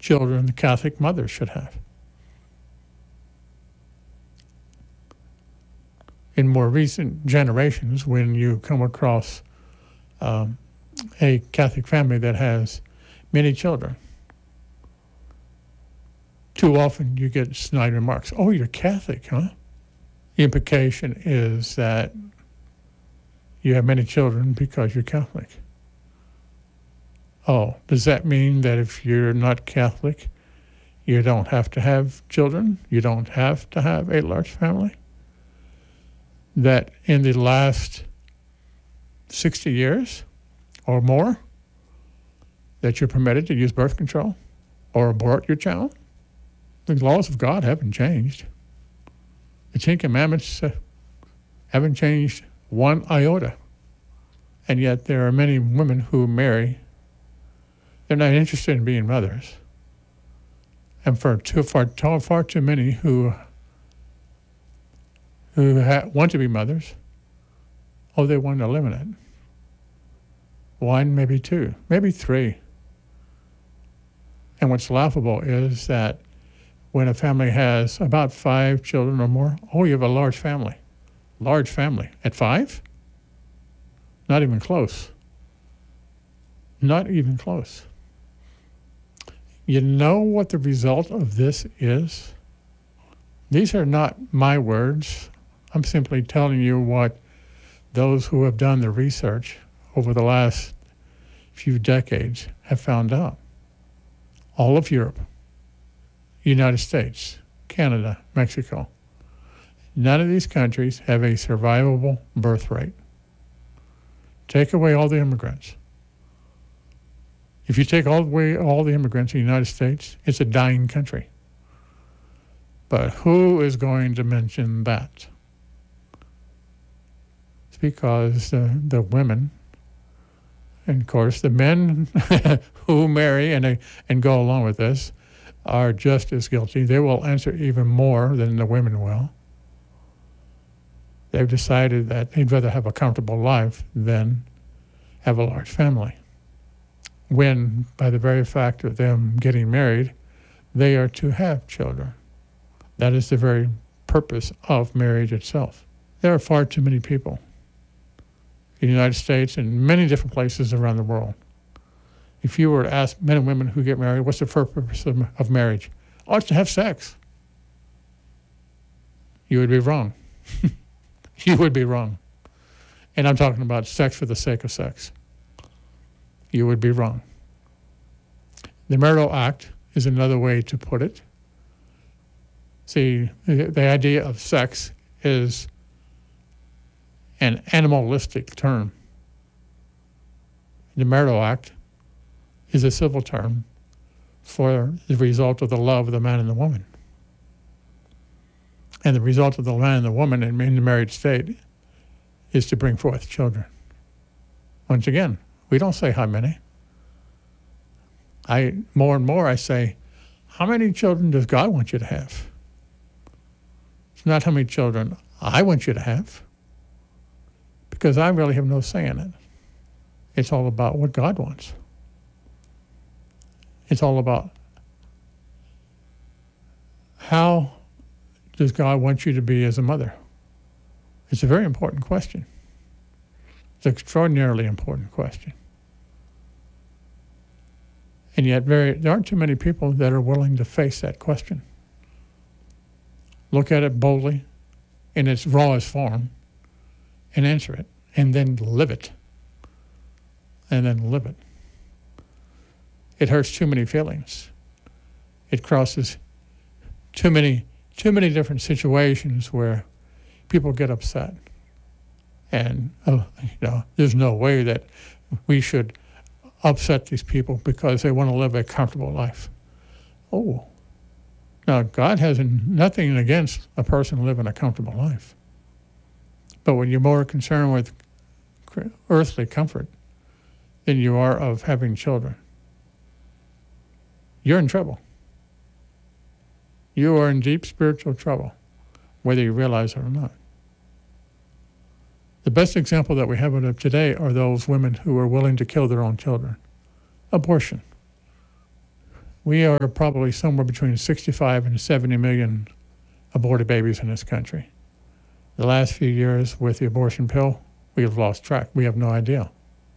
children the Catholic mothers should have. In more recent generations, when you come across a Catholic family that has many children, too often you get snide remarks. Oh, you're Catholic, huh? The implication is that you have many children because you're Catholic. Oh, does that mean that if you're not Catholic, you don't have to have children? You don't have to have a large family? That in the last 60 years or more, that you're permitted to use birth control or abort your child? The laws of God haven't changed. The Ten Commandments haven't changed one iota. And yet there are many women who marry. They're not interested in being mothers. And far too many who want to be mothers, they want to eliminate. One, maybe two, maybe three. And what's laughable is that when a family has about 5 children or more, you have a large family. Large family. At 5? Not even close. Not even close. You know what the result of this is? These are not my words. I'm simply telling you what those who have done the research over the last few decades have found out. All of Europe, United States, Canada, Mexico, none of these countries have a survivable birth rate. Take away all the immigrants. If you take away all the immigrants in the United States, it's a dying country. But who is going to mention that? It's because the women, and of course the men who marry and go along with this, are just as guilty. They will answer even more than the women will. They've decided that they'd rather have a comfortable life than have a large family. When, by the very fact of them getting married, they are to have children. That is the very purpose of marriage itself. There are far too many people in the United States and many different places around the world. If you were to ask men and women who get married, what's the purpose of marriage? It's to have sex. You would be wrong. You would be wrong. And I'm talking about sex for the sake of sex. You would be wrong. The marital act is another way to put it. See, the idea of sex is an animalistic term. The marital act is a civil term for the result of the love of the man and the woman. And the result of the man and the woman in the married state is to bring forth children. Once again, we don't say how many. More and more I say, how many children does God want you to have? It's not how many children I want you to have, because I really have no say in it. It's all about what God wants. It's all about how does God want you to be as a mother? It's a very important question. It's an extraordinarily important question. And yet there aren't too many people that are willing to face that question. Look at it boldly in its rawest form and answer it, and then live it. And then live it. It hurts too many feelings. It crosses too many different situations where people get upset. And there's no way that we should upset these people because they want to live a comfortable life. Now God has nothing against a person living a comfortable life. But when you're more concerned with earthly comfort than you are of having children, you're in trouble. You are in deep spiritual trouble, whether you realize it or not. The best example that we have of today are those women who are willing to kill their own children. Abortion. We are probably somewhere between 65 and 70 million aborted babies in this country. The last few years with the abortion pill, we have lost track. We have no idea.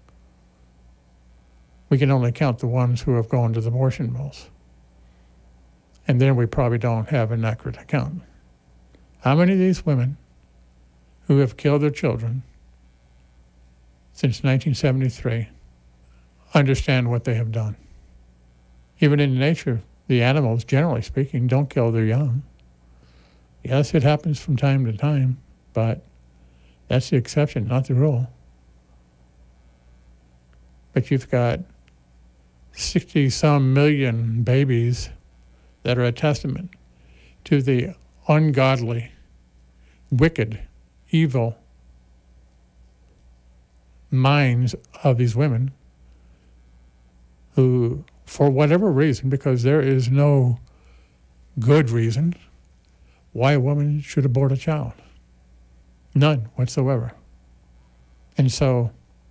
We can only count the ones who have gone to the abortion mills. And then we probably don't have an accurate account. How many of these women who have killed their children since 1973 understand what they have done? Even in nature, the animals, generally speaking, don't kill their young. Yes, it happens from time to time, but that's the exception, not the rule. But you've got 60-some million babies that are a testament to the ungodly, wicked, evil minds of these women who, for whatever reason, because there is no good reason why a woman should abort a child. None whatsoever. And so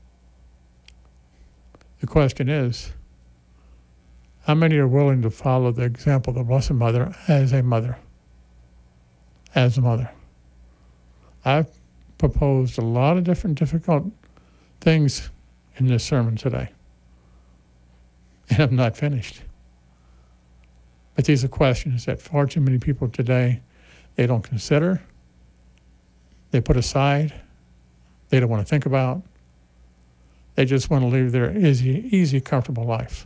the question is, how many are willing to follow the example of the Blessed Mother as a mother? As a mother. I've proposed a lot of different difficult things in this sermon today. And I'm not finished. But these are questions that far too many people today, they don't consider, they put aside, they don't want to think about. They just want to live their easy, comfortable life.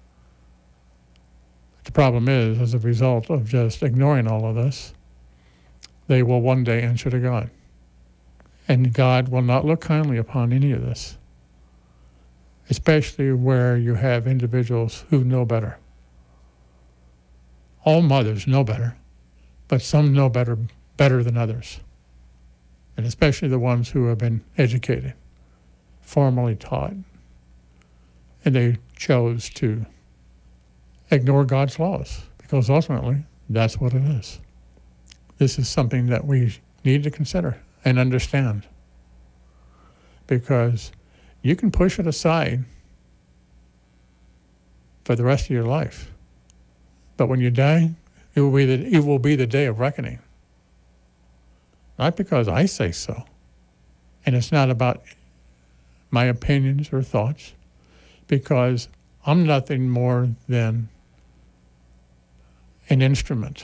The problem is, as a result of just ignoring all of this, they will one day answer to God. And God will not look kindly upon any of this, especially where you have individuals who know better. All mothers know better, but some know better than others, and especially the ones who have been educated, formally taught, and they chose to ignore God's laws, because ultimately that's what it is. This is something that we need to consider and understand, because you can push it aside for the rest of your life, but when you die, it will be the day of reckoning. Not because I say so, and it's not about my opinions or thoughts, because I'm nothing more than an instrument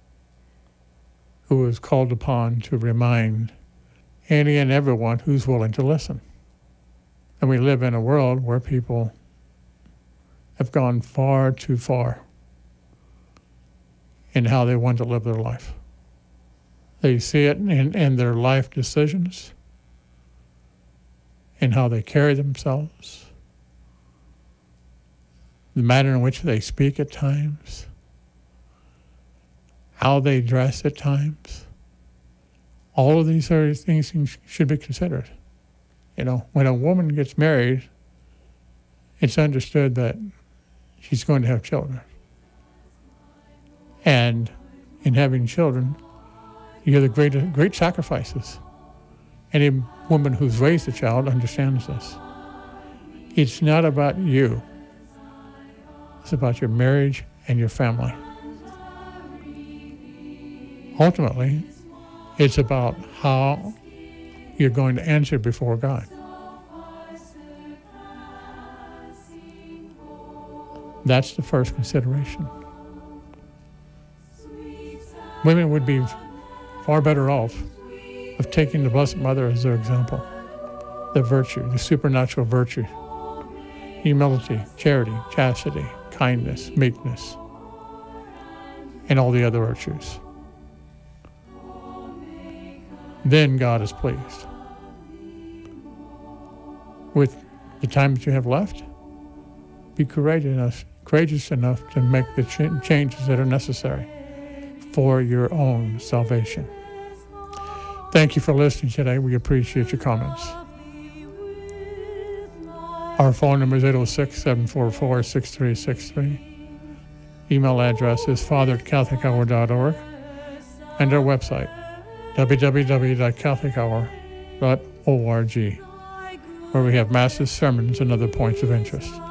who is called upon to remind any and everyone who's willing to listen. And we live in a world where people have gone far too far in how they want to live their life. They see it in their life decisions, in how they carry themselves, the manner in which they speak at times, how they dress at times. All of these are things should be considered. You know, when a woman gets married, it's understood that she's going to have children. And in having children, you have the great sacrifices. Any woman who's raised a child understands this. It's not about you. It's about your marriage and your family. Ultimately, it's about how you're going to answer before God. That's the first consideration. Women would be far better off of taking the Blessed Mother as their example. The virtue, the supernatural virtue, humility, charity, chastity, kindness, meekness, and all the other virtues. Then God is pleased. With the time that you have left, be courageous enough to make the changes that are necessary for your own salvation. Thank you for listening today. We appreciate your comments. Our phone number is 806-744-6363. Email address is father@catholichour.org. And our website, www.catholichour.org, where we have masses, sermons, and other points of interest.